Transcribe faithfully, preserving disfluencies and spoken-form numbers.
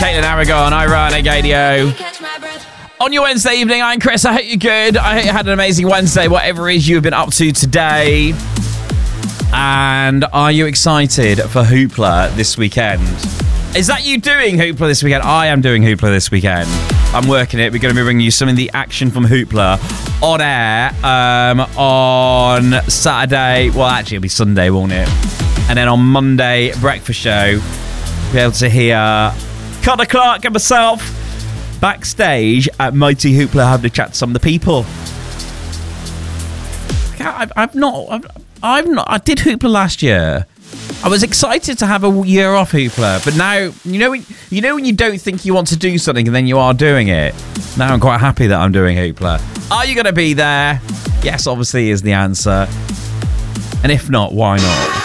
Caitlin Aragon. I run Agadio. On your Wednesday evening, I'm Chris. I hope you're good. I hope you had an amazing Wednesday, whatever it is you've been up to today. And are you excited for Hoopla this weekend? Is that you doing Hoopla this weekend? I am doing Hoopla this weekend. I'm working it. We're going to be bringing you some of the action from Hoopla on air um, on Saturday. Well, actually, it'll be Sunday, won't it? And then on Monday, breakfast show, you'll be able to hear Connor Clark and myself backstage at Mighty Hoopla having a chat to some of the people. I've, I've not... I've, I've not... I did Hoopla last year. I was excited to have a year off Hoopla, but now, you know, you know when you don't think you want to do something and then you are doing it? Now I'm quite happy that I'm doing Hoopla. Are you going to be there? Yes, obviously, is the answer. And if not, why not?